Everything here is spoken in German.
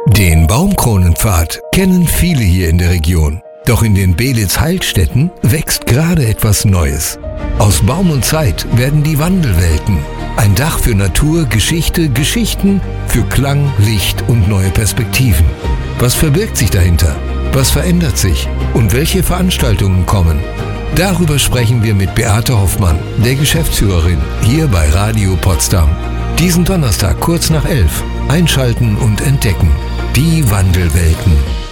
Den Baumkronenpfad kennen viele hier in der Region. Doch in den Beelitz-Heilstätten wächst gerade etwas Neues. Aus Baum und Zeit werden die Wandelwelten. Ein Dach für Natur, Geschichte, Geschichten für Klang, Licht und neue Perspektiven. Was verbirgt sich dahinter? Was verändert sich? Und welche Veranstaltungen kommen? Darüber sprechen wir mit Beate Hoffmann, der Geschäftsführerin, hier bei Radio Potsdam. Diesen Donnerstag kurz nach 11. Einschalten und entdecken. Die Wandelwelten.